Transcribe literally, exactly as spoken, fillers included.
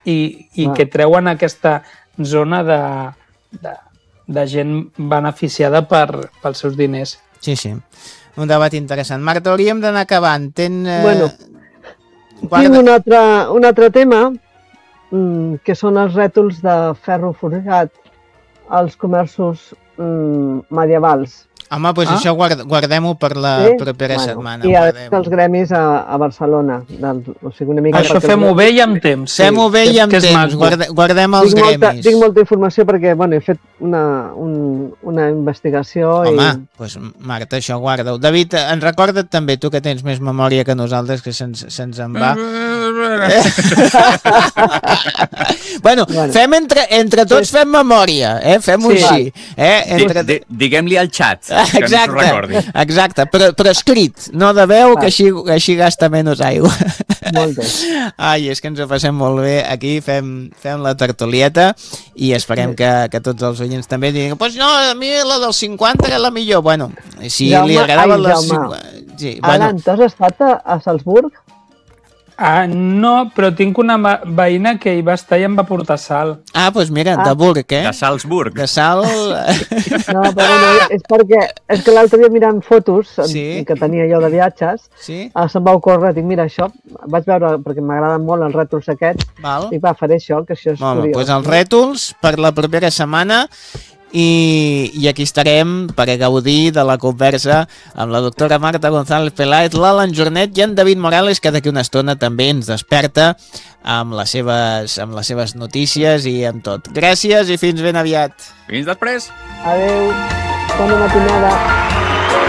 i, i Ah. que treuen aquesta zona de, de, de gent beneficiada per, pels seus diners. Sí, sí. Un debat interessant. Marta, hauríem d'anar acabant. Ten, eh... Bueno, guarda... tinc un altre, un altre tema, mm, que són els rètols de ferro forjat als comerços mm, medievals. Home, doncs Ah. això guard, guardem-ho per la Sí? propera Bueno, setmana. I a guardem-ho. els gremis a, a Barcelona. Del, o sigui, una mica Això perquè- fem-ho bé i amb temps. Sí, Fem-ho bé que- i amb que és temps. maco. Guarda, guardem els Tinc molta, gremis. tinc molta informació perquè bueno, he fet una, un, una investigació. Home, i... doncs Marta, això guarda-ho. David, en recorda't també, tu que tens més memòria que nosaltres, que se'ns se en va. bueno, Bueno. fem entre, entre tots fem memòria, eh? Fem-ho Sí. així. Eh? Di, Entre... di, diguem-li al xat, que ens ho Exacte, recordi. exacte, però, però escrit, no de veu, que Va. així, així gasta menys aigua. Molt bé. Ai, és que ens ho passem molt bé aquí, fem, fem la tertulieta i esperem que, que tots els oients també diguin, pues no, a mi la dels cinquanta era la millor. Bueno, si Jaume, li agradaven ai, les Jaume. cinquanta... Sí, Alan, bueno, tu has estat a, a Salzburg? Ah, no, però tinc una ma- veïna que hi va estar i em va portar sal. ah, doncs mira, Ah. de Burg, eh? De Salzburg. De sal... No, però bueno, és perquè és que l'altre dia mirant fotos Sí. que tenia jo de viatges, Sí? ah, se'm va ocórrer, dic, mira, això, vaig veure, perquè m'agraden molt els rètols aquests, Val. dic, va, faré això, que això és Home, curiós. doncs els rètols per la propera setmana i, i aquí estarem per a gaudir de la conversa amb la doctora Marta González Peláez, l'Alan Jornet i en David Morales, que d'aquí una estona també ens desperta amb les seves, amb les seves notícies i amb tot. Gràcies i fins ben aviat. Fins després. Adéu, bona matinada.